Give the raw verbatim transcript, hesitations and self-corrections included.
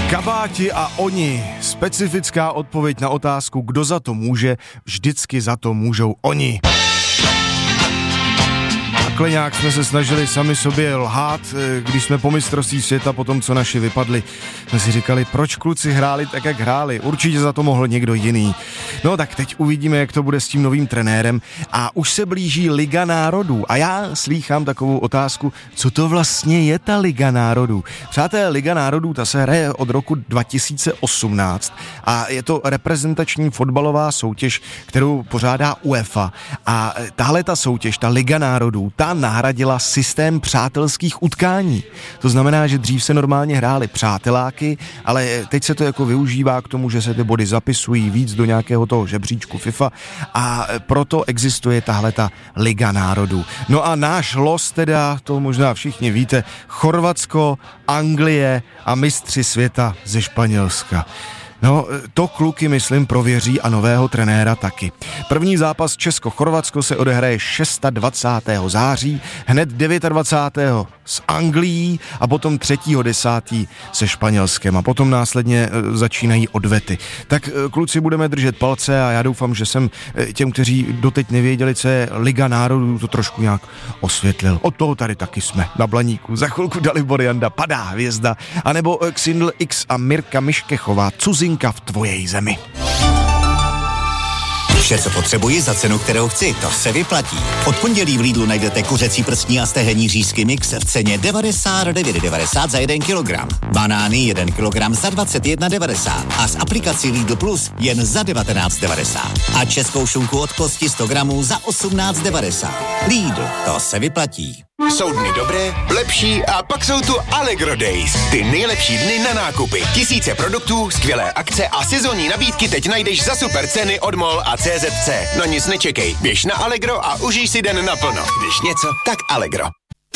Kabáti a oni. Specifická odpověď na otázku, kdo za to může, vždycky za to můžou oni. Takhle nějak jsme se snažili sami sobě lhát, když jsme po mistrovství světa, po tom, co naši vypadli, jsme si říkali, proč kluci hráli tak, jak hráli, určitě za to mohl někdo jiný. No tak teď uvidíme, jak to bude s tím novým trenérem a už se blíží Liga národů a já slýchám takovou otázku, co to vlastně je ta Liga národů. Přátelé, Liga národů, ta se hraje od roku dva tisíce osmnáct a je to reprezentační fotbalová soutěž, kterou pořádá UEFA a tahle ta soutěž, ta Liga národů, ta nahradila systém přátelských utkání. To znamená, že dřív se normálně hrály přáteláky, ale teď se to jako využívá k tomu, že se ty body zapisují víc do nějakého toho žebříčku FIFA a proto existuje tahleta Liga národů. No a náš los teda, to možná všichni víte, Chorvatsko, Anglie a mistři světa ze Španělska. No, to kluky, myslím, prověří a nového trenéra taky. První zápas Česko-Chorvatsko se odehraje dvacátého šestého září, hned dvacátého devátého s Anglií a potom třetího desátého se Španělskem a potom následně začínají odvety. Tak kluci, budeme držet palce a já doufám, že jsem těm, kteří doteď nevěděli, co je Liga národů, to trošku nějak osvětlil. Od toho tady taky jsme na Blaníku. Za chvilku Dalibor Janda, Padá hvězda, anebo Xindl X a Mirka Miškechová, Cuzinka v tvojej zemi. Vše, co potřebuji za cenu, kterou chci, to se vyplatí. Od pondělí v Lidlu najdete kuřecí prstní a stehenní řízky mix v ceně devadesát devět devadesát za jeden kilogram. Banány jeden kilogram za dvacet jedna devadesát a s aplikací Lidl Plus jen za devatenáct devadesát. A českou šunku od kosti sto gramů za osmnáct devadesát. Lidl, to se vyplatí. Jsou dny dobré, lepší a pak jsou tu Allegro Days. Ty nejlepší dny na nákupy. Tisíce produktů, skvělé akce a sezónní nabídky teď najdeš za super ceny od MOL a C Z C. No nic nečekej, běž na Allegro a užij si den naplno. Když něco, tak Allegro.